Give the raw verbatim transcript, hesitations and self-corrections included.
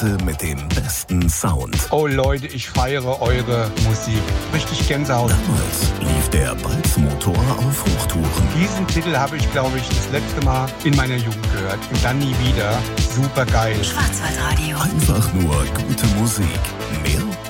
mit dem besten Sound. Oh Leute, ich feiere eure Musik. Richtig Gänsehaut. Damals lief der Balzmotor auf Hochtouren. Diesen Titel habe ich, glaube ich, das letzte Mal in meiner Jugend gehört. Und dann nie wieder. Super geil. Schwarzwaldradio. Einfach nur gute Musik. Mehr